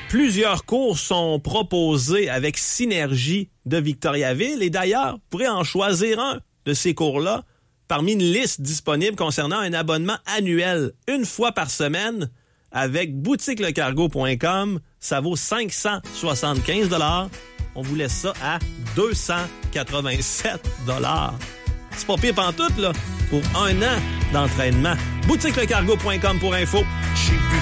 Plusieurs cours sont proposés avec Synergie de Victoriaville. Et d'ailleurs, vous pourrez en choisir un de ces cours-là parmi une liste disponible concernant un abonnement annuel, une fois par semaine, avec boutiquelecargo.com. Ça vaut 575 $. On vous laisse ça à 287 $. C'est pas pire pantoute, là, pour un an d'entraînement. Boutiquelecargo.com pour info.